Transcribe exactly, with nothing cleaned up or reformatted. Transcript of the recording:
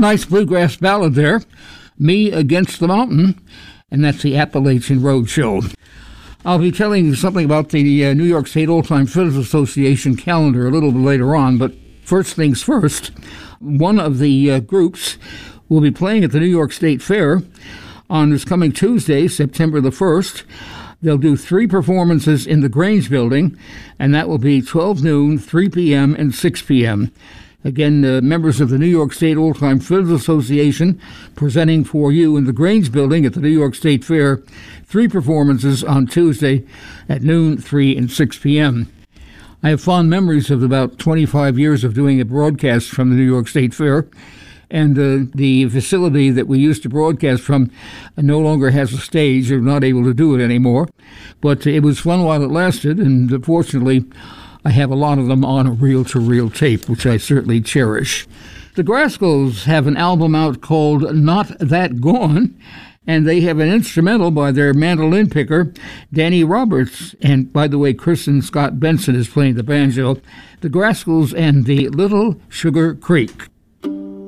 nice bluegrass ballad there, Me Against the Mountain, and that's the Appalachian Road Show. I'll be telling you something about the uh, New York State Old Time Fiddlers Association calendar a little bit later on, but first things first, one of the uh, groups will be playing at the New York State Fair on this coming Tuesday, September the first. They'll do three performances in the Grange Building, and that will be twelve noon, three p.m., and six p.m. Again, uh, members of the New York State Old Time Fiddlers Association presenting for you in the Grange Building at the New York State Fair. Three performances on Tuesday at noon, three, and six p.m. I have fond memories of about twenty-five years of doing a broadcast from the New York State Fair, and uh, the facility that we used to broadcast from no longer has a stage. They're not able to do it anymore, but it was fun while it lasted, and fortunately, I have a lot of them on a reel-to-reel tape, which I certainly cherish. The Grascals have an album out called Not That Gone, and they have an instrumental by their mandolin picker, Danny Roberts. And by the way, Kristen Scott Benson is playing the banjo. The Grascals and the Little Sugar Creek.